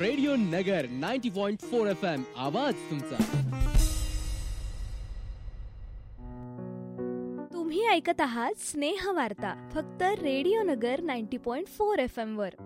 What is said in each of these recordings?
Radio नगर 90.4 FM आवाज तुमचा. तुम्ही ऐकत आहात स्नेह वार्ता फक्त रेडिओ नगर 90.4 FM वर.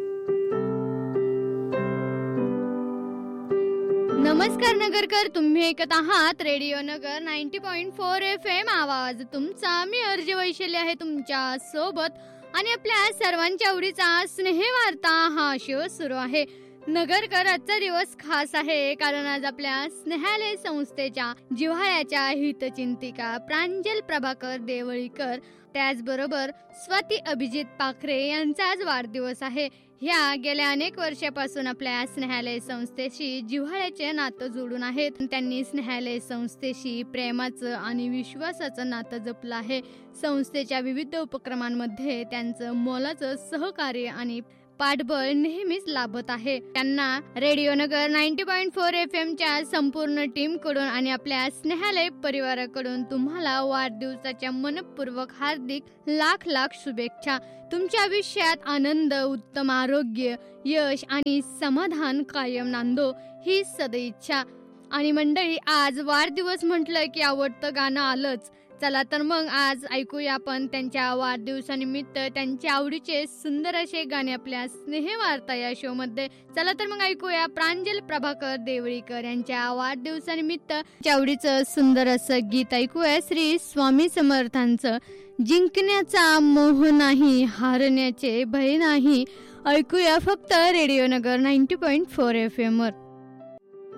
नमस्कार नगरकर, तुम्ही ऐकत आहात रेडिओ नगर 90.4 FM आवाज तुमचा. मी अर्ज वैशल्य आहे तुमच्या सोबत आणि आपल्या सर्वांच्या आवडीचा स्नेह वार्ता हा शो सुरू आहे. नगरकर, आजचा दिवस खास आहे कारण आज आपल्या स्नेहालय संस्थेच्या जिव्हाळ्याच्या हितचिंतिका प्रांजल प्रभाकर देवळीकर, त्याचबरोबर स्वाती अभिजित पाखरे यांचा आज वाढदिवस आहे. ह्या गेल्या अनेक वर्षापासून आपल्या स्नेहालय संस्थेशी जिव्हाळ्याचे नातं जोडून आहेत. त्यांनी स्नेहालय संस्थेशी प्रेमाचं आणि विश्वासाचं नातं जपलं आहे. संस्थेच्या विविध उपक्रमांमध्ये त्यांचं मोलाचं सहकार्य आणि पाठबळ नेहमीच लाभत आहे. त्यांना रेडिओ नगर 90.4 FM च्या संपूर्ण टीम कडून आणि आपल्या स्नेहालय परिवाराकडून तुम्हाला वाढदिवसाच्या मनपूर्वक हार्दिक लाख शुभेच्छा. तुमच्या आयुष्यात आनंद, उत्तम आरोग्य, यश आणि समाधान कायम नांदो ही सदिच्छा. आणि मंडळी, आज वाढदिवस म्हटलं की आवडतं गाणं आलंच. चला तर मग आज ऐकूया आपण त्यांच्या वाढदिवसानिमित्त त्यांच्या आवडीचे सुंदर असे गाणे आपल्या स्नेह वार्ता या शो मध्ये. चला तर मग ऐकूया प्रांजल प्रभाकर देवळीकर यांच्या वाढदिवसानिमित्त आवडीचं सुंदर असं गीत. ऐकूया श्री स्वामी समर्थांचं जिंकण्याचा मोह नाही, हारण्याचे भय नाही. ऐकूया फक्त रेडिओ नगर 90.4 FM वर.